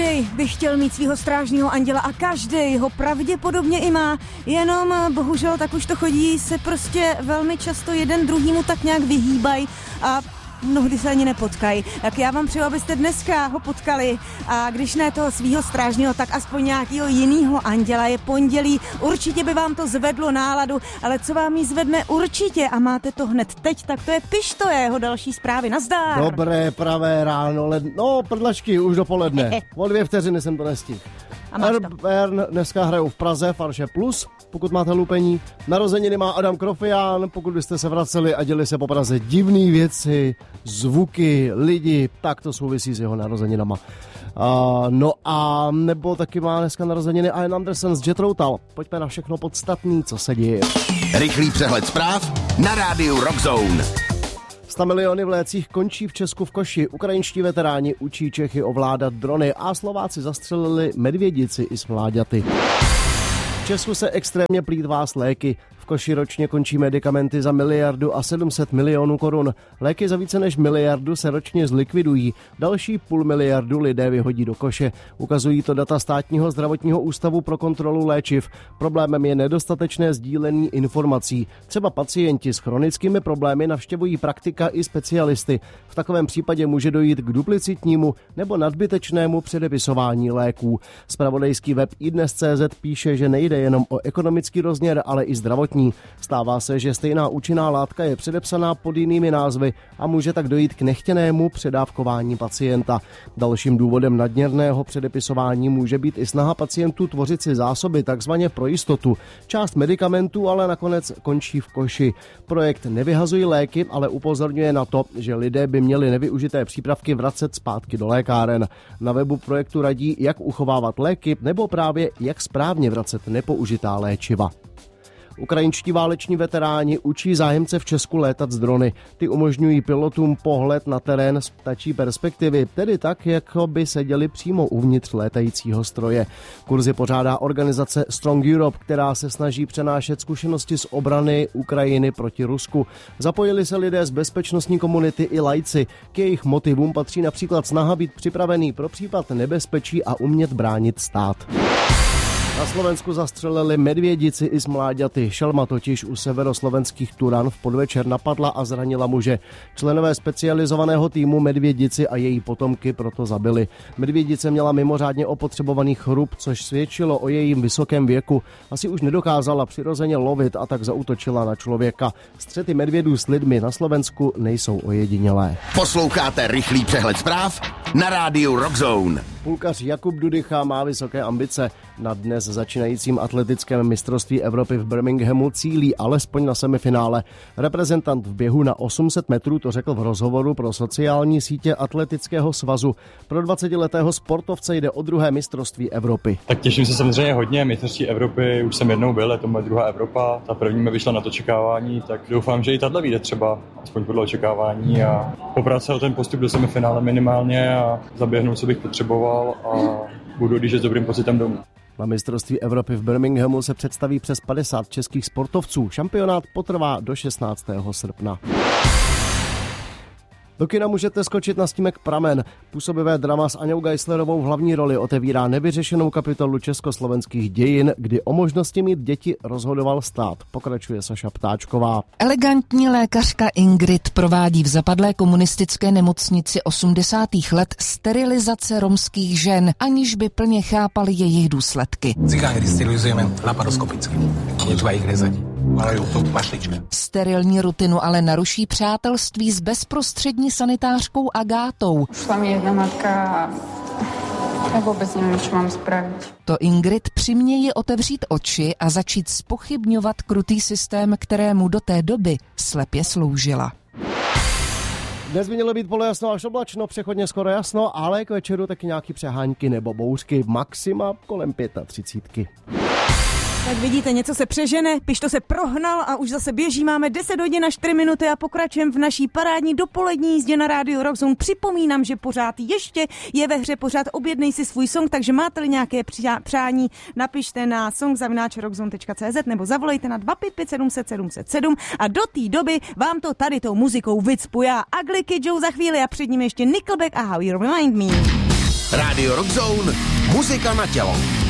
Každý by chtěl mít svého strážního anděla a každý ho pravděpodobně i má, jenom bohužel tak už to chodí, se prostě velmi často jeden druhýmu tak nějak vyhýbají a mnohdy se ani nepotkají. Tak já vám přeju, abyste dneska ho potkali a když ne toho svýho strážního, tak aspoň nějakého jinýho anděla. Je pondělí, určitě by vám to zvedlo náladu, ale co vám jí zvedne určitě a máte to hned teď, tak to je Pišto, jeho další zprávy. Nazdar! Dobré pravé ráno, prdlačky, už dopoledne. O 2 vteřiny jsem to nestihl. RBR dneska hrajou v Praze, Farše Plus, pokud máte lupení. Narozeniny má Adam Krofián, pokud byste se vraceli a děli se po Praze divné věci, zvuky, lidi, tak to souvisí s jeho narozeninama. No a nebo taky má dneska narozeniny Ian Anderson z Jethro Tull. Pojďme na všechno podstatný, co se děje. Rychlý přehled zpráv na rádiu Rock Zone. 100 miliony v lécích končí v Česku v koši. Ukrajinští veteráni učí Čechy ovládat drony a Slováci zastřelili medvědici i s mláďaty. V Česku se extrémně plýtvá s léky. V koši ročně končí medikamenty za 1,7 miliardy korun. Léky za více než 1 miliardu se ročně zlikvidují. Další 0,5 miliardy lidé vyhodí do koše. Ukazují to data Státního zdravotního ústavu pro kontrolu léčiv. Problémem je nedostatečné sdílení informací. Třeba pacienti s chronickými problémy navštěvují praktika i specialisty. V takovém případě může dojít k duplicitnímu nebo nadbytečnému předepisování léků. Zpravodajský web iDnes.cz píše, že nejde jenom o ekonomický rozměr, ale i zdravotní. Stává se, že stejná účinná látka je předepsaná pod jinými názvy a může tak dojít k nechtěnému předávkování pacienta. Dalším důvodem nadměrného předepisování může být i snaha pacientů tvořit si zásoby takzvaně pro jistotu. Část medikamentů ale nakonec končí v koši. Projekt Nevyhazuj léky ale upozorňuje na to, že lidé by měli nevyužité přípravky vracet zpátky do lékáren. Na webu projektu radí, jak uchovávat léky nebo právě jak správně vracet nepoužitá léčiva. Ukrajinští váleční veteráni učí zájemce v Česku létat z drony. Ty umožňují pilotům pohled na terén z ptačí perspektivy, tedy tak, jako by seděli přímo uvnitř létajícího stroje. Kurzy pořádá organizace Strong Europe, která se snaží přenášet zkušenosti z obrany Ukrajiny proti Rusku. Zapojili se lidé z bezpečnostní komunity i laici. K jejich motivům patří například snaha být připravený pro případ nebezpečí a umět bránit stát. Na Slovensku zastřelili medvědici i s mláďaty. Šelma totiž u severoslovenských Turan v podvečer napadla a zranila muže. Členové specializovaného týmu medvědici a její potomky proto zabili. Medvědice měla mimořádně opotřebovaný chrup, což svědčilo o jejím vysokém věku. Asi už nedokázala přirozeně lovit a tak zaútočila na člověka. Střety medvědů s lidmi na Slovensku nejsou ojedinělé. Posloucháte rychlý přehled zpráv na rádiu Rock Zone. Půlkař Jakub Dudycha má vysoké ambice. Na dnes začínajícím atletickém mistrovství Evropy v Birminghamu cílí alespoň na semifinále. Reprezentant v běhu na 800 metrů to řekl v rozhovoru pro sociální sítě Atletického svazu. Pro 20letého sportovce jde o druhé mistrovství Evropy. Tak těším se samozřejmě hodně. Mistrovství Evropy už jsem jednou byl, je to moje druhá Evropa. Ta první mi vyšla na to očekávání, tak doufám, že i tato vyjde třeba aspoň podle očekávání a poprat se o ten postup do semifinále minimálně a zaběhnout, co bych potřeboval a budu odjíždět s dobrým pocitem domů. Na mistrovství Evropy v Birminghamu se představí přes 50 českých sportovců. Šampionát potrvá do 16. srpna. Do kina můžete skočit na snímek Pramen. Působivé drama s Aňou Geislerovou v hlavní roli otevírá nevyřešenou kapitolu československých dějin, kdy o možnosti mít děti rozhodoval stát. Pokračuje Saša Ptáčková. Elegantní lékařka Ingrid provádí v zapadlé komunistické nemocnici 80. let sterilizace romských žen, aniž by plně chápali jejich důsledky. Cigány sterilizujeme laparoskopicky. Netřeba jich rezať. Sterilní rutinu ale naruší přátelství s bezprostřední sanitářkou Agátou. Šla mi jedna matka a vůbec nevím, co mám spravit. To Ingrid přiměje otevřít oči a začít zpochybňovat krutý systém, kterému do té doby slepě sloužila. Dnes by mělo být polojasno až oblačno, přechodně skoro jasno, ale k večeru taky nějaký přehánky nebo bouřky, maxima kolem 35. Tak vidíte, něco se přežene, Pišto se prohnal a už zase běží. Máme 10 hodin a 4 minuty a pokračujeme v naší parádní dopolední jízdě na rádiu Rock Zone. Připomínám, že pořád ještě je ve hře, pořád objednej si svůj song, takže máte-li nějaké přání, napište na song@rockzone.cz nebo zavolejte na 255 700 707 a do té doby vám to tady tou muzikou vycpu já. Ugly Kid Joe za chvíli a před ním ještě Nickelback a How You Remind Me. Radio Rock Zone, muzika na tělo.